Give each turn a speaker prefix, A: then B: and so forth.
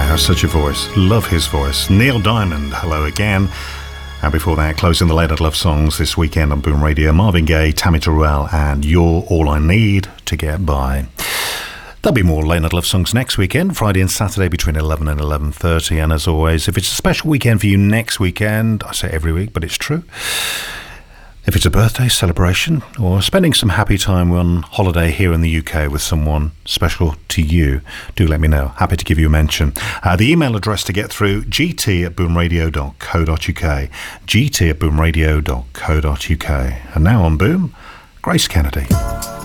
A: Such a voice. Love his voice. Neil Diamond, hello again. And before that, closing the Late Night Love songs this weekend on Boom Radio, Marvin Gaye, Tammy Terrell, and You're All I Need to Get By. There'll be more Late Night Love songs next weekend, Friday and Saturday between 11 and 11:30. And as always, if it's a special weekend for you next weekend, I say every week, but it's true. If it's a birthday celebration or spending some happy time on holiday here in the UK with someone special to you, do let me know. Happy to give you a mention. The email address to get through, gt@boomradio.co.uk, gt@boomradio.co.uk. And now on Boom, Grace Kennedy.